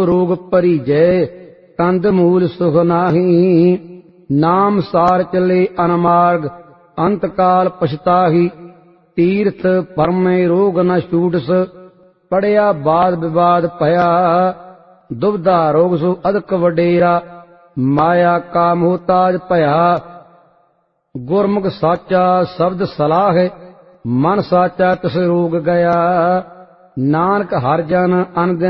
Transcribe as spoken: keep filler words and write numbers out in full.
ਰੋਗ ਭਰੀਜੈ ਕੰਦ ਮੂਲ ਸੁਖ ਨਾਹੀ। ਨਾਮ ਸਾਰ ਚਲੇ ਅਨਮਾਰਗ ਅੰਤ ਕਾਲ ਪਛਤਾਹੀ। ਤੀਰਥ ਪਰਮੇ ਰੋਗ ਨ ਛੂਟਸ ਪੜਿਆ ਬਾਦ ਵਿਵਾਦ ਭਇਆ। ਦੁਬਦਾ ਰੋਗ ਸੋ ਅਦਕ ਵਡੇਰਾ ਮਾਇਆ ਕਾ ਮੁਹਤਾਜ ਭਇਆ। ਗੁਰਮੁਖ ਸਾਚਾ ਸ਼ਬਦ ਸਲਾਹ ਮਨ ਸਾਚਾ ਤਿਸ ਰੋਗ ਗਿਆ। ਨਾਨਕ ਹਰਿ ਜਨ ਅਨ ਦਿਨ